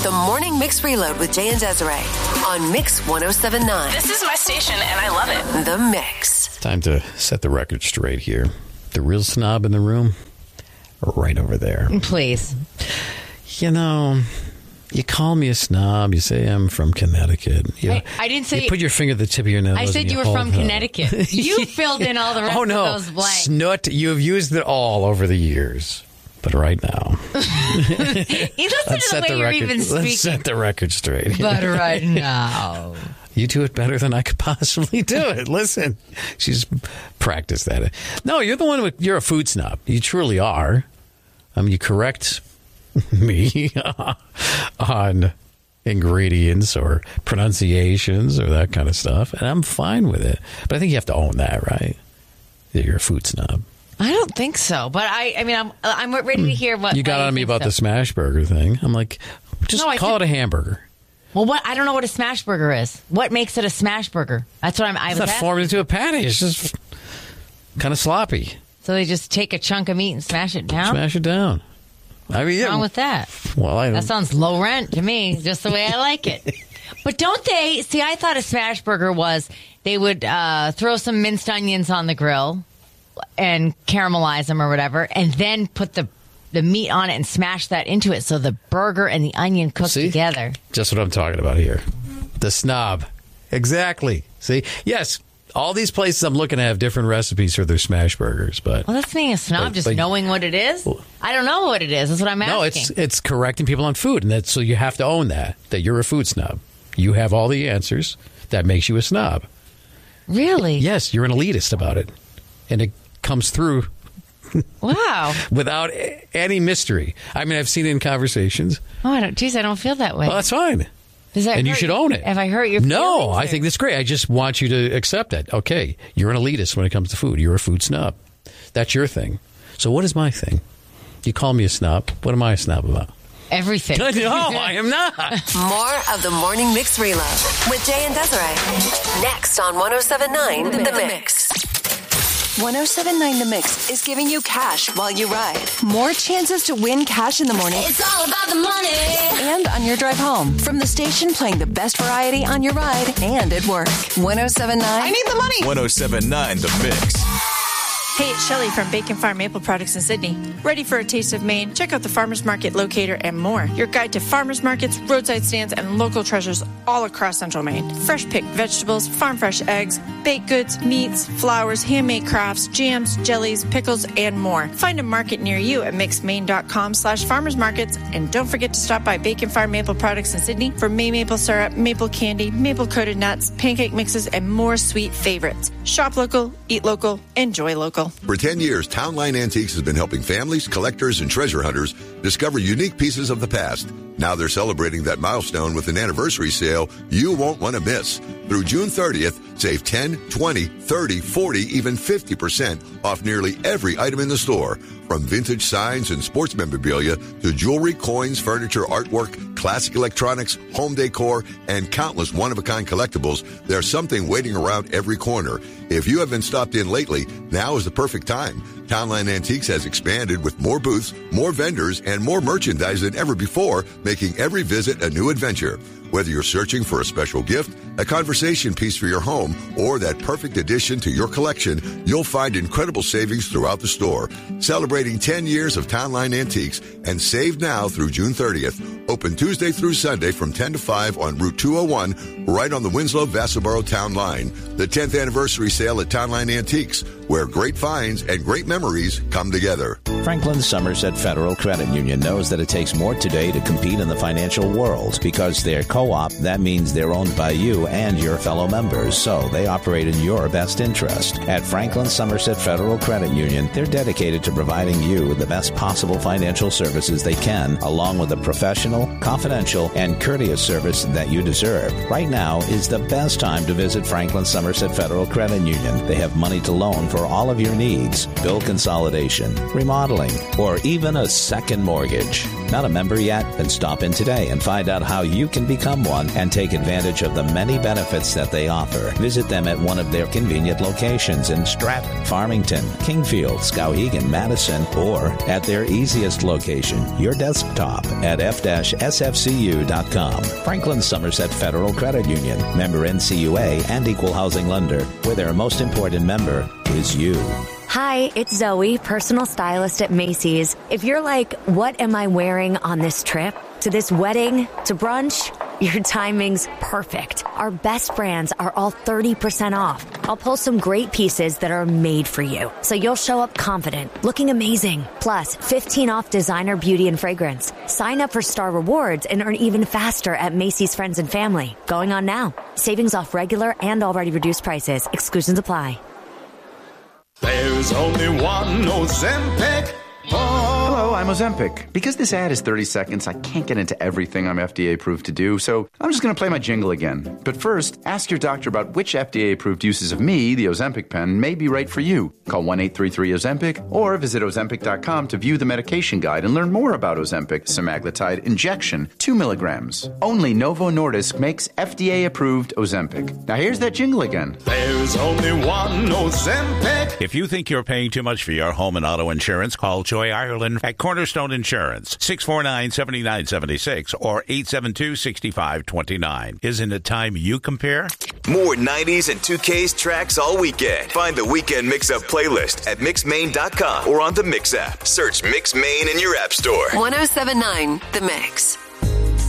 The Morning Mix Reload with Jay and Desiree on Mix 107.9. This is my station, and I love it. The Mix. Time to set the record straight here. The real snob in the room, right over there. Please. You know, you call me a snob. You say I'm from Connecticut. I didn't say... You put your finger at the tip of your nose. I said you were from Connecticut. You filled in all the rest of those blanks. Snoot. You have used it all over the years. But right now... You listen to the way you're even speaking. Let's set the record straight. But right now... You do it better than I could possibly do it. Listen, she's practiced that. No, you're the one you're a food snob. You truly are. You correct me on ingredients or pronunciations or that kind of stuff, and I'm fine with it. But I think you have to own that, right? That you're a food snob. I don't think so, but I'm ready to hear what you got on me about the smash burger thing. I'm like, just call it a hamburger. Well, I don't know what a smash burger is. What makes it a smash burger? That's what It's not formed into a patty. It's just kind of sloppy. So they just take a chunk of meat and smash it down? Smash it down. What's wrong with that? Well, that sounds low rent to me, just the way I like it. But don't they... See, I thought a smash burger was they would throw some minced onions on the grill and caramelize them or whatever, and then put the meat on it and smash that into it so the burger and the onion cook together. Just what I'm talking about here. The snob. Exactly. See? Yes, all these places I'm looking at have different recipes for their smash burgers, but... Well, that's being a snob, just knowing what it is? I don't know what it is. That's what I'm asking. No, it's correcting people on food, and so you have to own that you're a food snob. You have all the answers. That makes you a snob. Really? Yes, you're an elitist about it. And it comes through... Wow. Without any mystery. I mean, I've seen it in conversations. Oh, I don't feel that way. Well, that's fine. And you should own it. Have I hurt your feelings? No, I think that's great. I just want you to accept it. Okay, you're an elitist when it comes to food. You're a food snob. That's your thing. So what is my thing? You call me a snob. What am I a snob about? Everything. No, I am not. More of the Morning Mix Reload with Jay and Desiree. Next on 107.9 The Mix. 107.9 The Mix is giving you cash while you ride. More chances to win cash in the morning. It's all about the money. And on your drive home. From the station playing the best variety on your ride and at work. 107.9. I need the money. 107.9 The Mix. Hey, it's Shelley from Bacon Farm Maple Products in Sydney. Ready for a taste of Maine? Check out the Farmers Market Locator and more. Your guide to farmers markets, roadside stands, and local treasures all across central Maine. Fresh picked vegetables, farm fresh eggs, baked goods, meats, flowers, handmade crafts, jams, jellies, pickles, and more. Find a market near you at mixedmaine.com/farmersmarkets. And don't forget to stop by Bacon Farm Maple Products in Sydney for May maple syrup, maple candy, maple coated nuts, pancake mixes, and more sweet favorites. Shop local, eat local, enjoy local. For 10 years, Town Line Antiques has been helping families, collectors, and treasure hunters discover unique pieces of the past. Now they're celebrating that milestone with an anniversary sale you won't want to miss. Through June 30th, save 10, 20, 30, 40, even 50% off nearly every item in the store. From vintage signs and sports memorabilia to jewelry, coins, furniture, artwork, classic electronics, home decor, and countless one-of-a-kind collectibles, there's something waiting around every corner. If you haven't stopped in lately, now is the perfect time. Townline Antiques has expanded with more booths, more vendors, and more merchandise than ever before, making every visit a new adventure. Whether you're searching for a special gift, a conversation piece for your home, or that perfect addition to your collection, you'll find incredible savings throughout the store. Celebrating 10 years of Townline Antiques and save now through June 30th. Open Tuesday through Sunday from 10 to 5 on Route 201, right on the Winslow-Vassaboro Town Line. The 10th anniversary sale at Townline Antiques, where great finds and great memories come together. Franklin Somerset Federal Credit Union knows that it takes more today to compete in the financial world. Because they're co-op, that means they're owned by you and your fellow members, so they operate in your best interest. At Franklin Somerset Federal Credit Union, they're dedicated to providing you with the best possible financial services they can, along with a professional, confidential, and courteous service that you deserve. Right now is the best time to visit Franklin Somerset Federal Credit Union. They have money to loan for for all of your needs: bill consolidation, remodeling, or even a second mortgage. Not a member yet? Then stop in today and find out how you can become one and take advantage of the many benefits that they offer. Visit them at one of their convenient locations in Stratton, Farmington, Kingfield, Skowhegan, Madison, or at their easiest location, your desktop at f-sfcu.com. Franklin Somerset Federal Credit Union, member NCUA and equal housing lender, where their most important member is you. Hi, it's Zoe, personal stylist at Macy's. If you're like, what am I wearing on this trip? To this wedding? To brunch? Your timing's perfect. Our best brands are all 30% off. I'll pull some great pieces that are made for you, so you'll show up confident, looking amazing. Plus, 15 off designer beauty and fragrance. Sign up for Star Rewards and earn even faster at Macy's Friends and Family. Going on now. Savings off regular and already reduced prices. Exclusions apply. There's only one Ozempic. Hello, I'm Ozempic. Because this ad is 30 seconds, I can't get into everything I'm FDA approved to do, so I'm just going to play my jingle again. But first, ask your doctor about which FDA approved uses of me, the Ozempic pen, may be right for you. Call 1-833-OZEMPIC or visit Ozempic.com to view the medication guide and learn more about Ozempic semaglutide injection, 2 milligrams. Only Novo Nordisk makes FDA approved Ozempic. Now here's that jingle again. There's only one Ozempic. If you think you're paying too much for your home and auto insurance, call Joy Ireland at Cornerstone Insurance, 649-7976 or 872-6529. Isn't it time you compare? More 90s and 2Ks tracks all weekend. Find the Weekend Mix-Up playlist at mixmain.com or on the Mix app. Search Mix Main in your app store. 107.9 The Mix.